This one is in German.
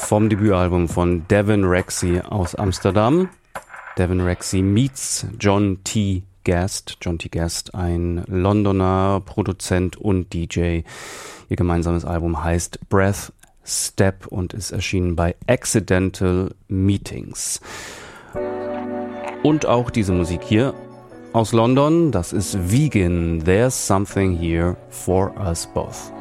vom Debütalbum von Devin Rexy aus Amsterdam. Devin Rexy meets John T. Guest. John T. Guest, ein Londoner Produzent und DJ. Ihr gemeinsames Album heißt Breath Step und ist erschienen bei Accidental Meetings. Und auch diese Musik hier aus London, das ist Vegan, There's Something Here for Us Both.